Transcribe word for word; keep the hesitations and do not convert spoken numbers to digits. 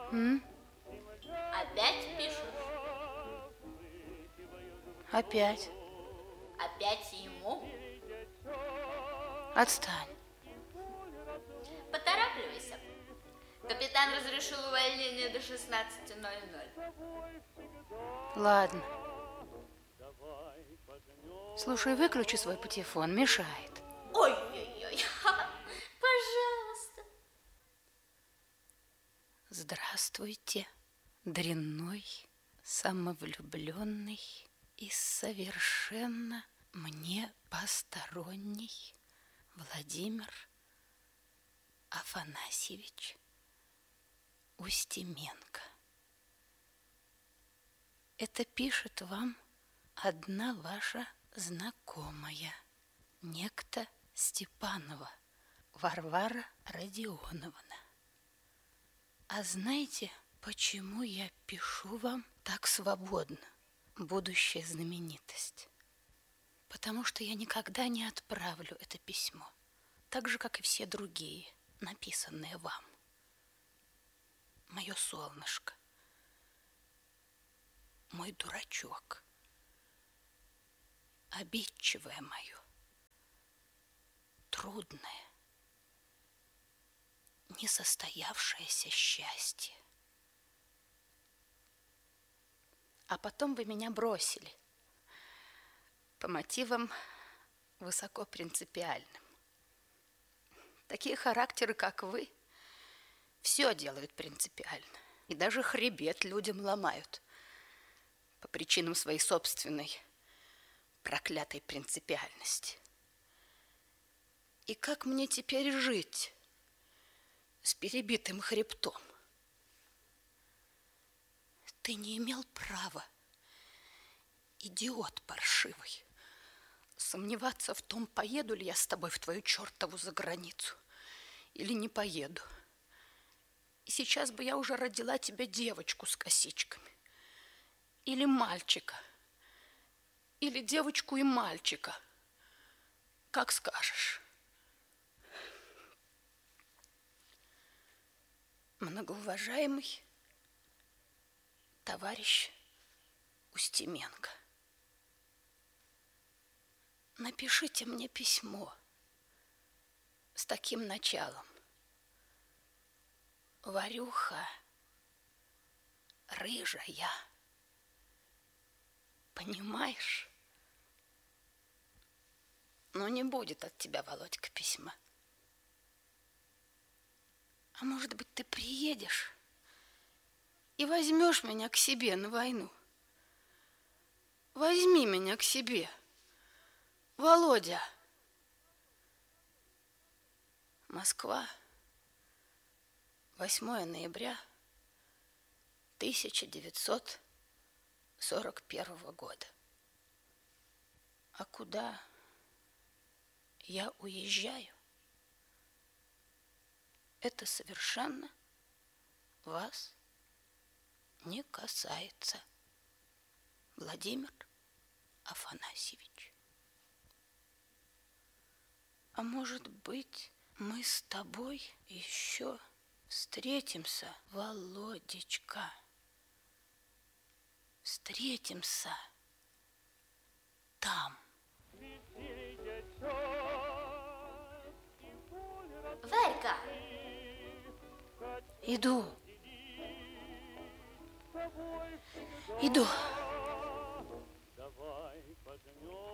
М? Опять пишешь? Опять. Опять ему? Отстань. Поторапливайся. Капитан разрешил увольнение до шестнадцати ноль-ноль. Ладно. Слушай, выключи свой патефон, мешает. Ой-ой-ой, пожалуйста. Здравствуйте, дрянной, самовлюбленный и совершенно мне посторонний Владимир Афанасьевич Устименко. Это пишет вам одна ваша знакомая, некто Степанова Варвара Родионовна. А знаете, почему я пишу вам так свободно, будущая знаменитость? Потому что я никогда не отправлю это письмо, так же, как и все другие, написанные вам. Мое солнышко, мой дурачок, обидчивое мое, трудное, несостоявшееся счастье. А потом вы меня бросили по мотивам высоко принципиальным. Такие характеры, как вы, все делают принципиально. И даже хребет людям ломают по причинам своей собственной проклятой принципиальности. И как мне теперь жить с перебитым хребтом? Ты не имел права, идиот паршивый, сомневаться в том, поеду ли я с тобой в твою чертову заграницу или не поеду. И сейчас бы я уже родила тебе девочку с косичками. Или мальчика. Или девочку и мальчика. Как скажешь. Многоуважаемый товарищ Устименко, напишите мне письмо с таким началом. Варюха рыжая. Понимаешь? Но не будет от тебя, Володька, письма. А может быть, ты приедешь и возьмешь меня к себе на войну? Возьми меня к себе, Володя. Москва, восьмое ноября тысяча девятьсот сорок первого года. А куда я уезжаю, это совершенно вас не касается. Владимир Афанасьевич. А может быть, мы с тобой еще встретимся, Володечка? Встретимся там. Варька! Иду. Иду.